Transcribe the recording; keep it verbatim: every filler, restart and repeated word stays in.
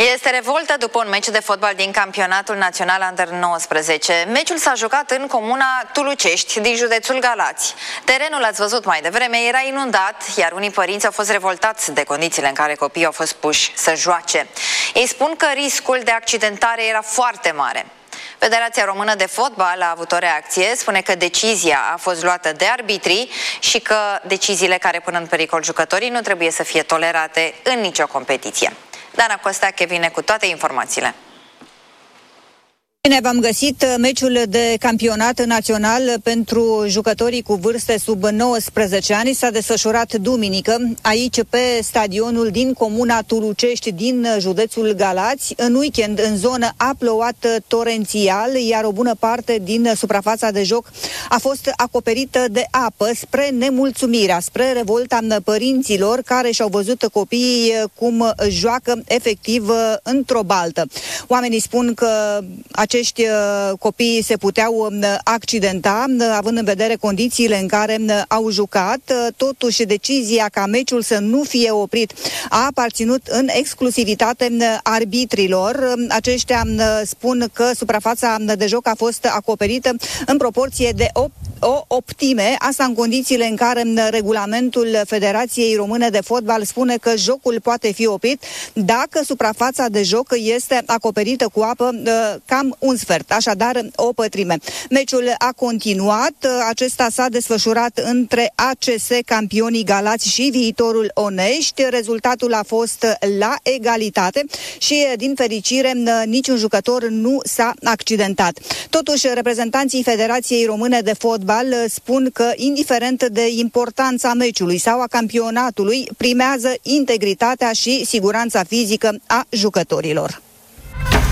Este revoltă după un meci de fotbal din campionatul național Under nouăsprezece. Meciul s-a jucat în comuna Tulucești, din județul Galați. Terenul, ați văzut mai devreme, era inundat, iar unii părinți au fost revoltați de condițiile în care copiii au fost puși să joace. Ei spun că riscul de accidentare era foarte mare. Federația Română de Fotbal a avut o reacție, spune că decizia a fost luată de arbitrii și că deciziile care pun în pericol jucătorii nu trebuie să fie tolerate în nicio competiție. Dana Costache vine cu toate informațiile. Bine v-am găsit. Meciul de campionat național pentru jucătorii cu vârste sub nouăsprezece ani s-a desfășurat duminică aici pe stadionul din comuna Tulucești din județul Galați. În weekend, în zonă, a plouat torențial, iar o bună parte din suprafața de joc a fost acoperită de apă, spre nemulțumirea, spre revolta părinților care și-au văzut copiii cum joacă efectiv într-o baltă. Oamenii spun că acești copii se puteau accidenta, având în vedere condițiile în care au jucat. Totuși, decizia ca meciul să nu fie oprit a aparținut în exclusivitate arbitrilor. Aceștia spun că suprafața de joc a fost acoperită în proporție de opt o optime, asta în condițiile în care regulamentul Federației Române de Fotbal spune că jocul poate fi oprit dacă suprafața de joc este acoperită cu apă cam un sfert, așadar o pătrime. Meciul a continuat, acesta s-a desfășurat între A C S Campionii Galați și Viitorul Onești. Rezultatul a fost la egalitate și, din fericire, niciun jucător nu s-a accidentat. Totuși, reprezentanții Federației Române de Fotbal spun că, indiferent de importanța meciului sau a campionatului, primează integritatea și siguranța fizică a jucătorilor.